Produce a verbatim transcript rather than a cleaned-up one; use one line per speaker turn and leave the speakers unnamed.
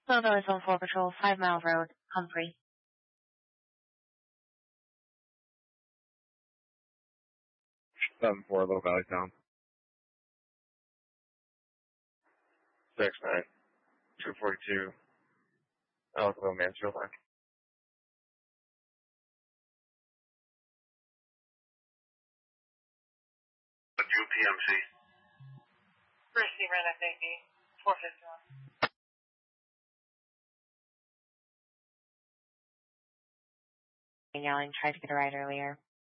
Louisville is on four Patrol, five Mile Road, Humphrey.
seven four, Little Valley Town. six nine, two forty-two, Elkville, Mansfield line.
U P M C.
Receiver N F A B, four fifty-one.
Yelling, tried to get a ride earlier.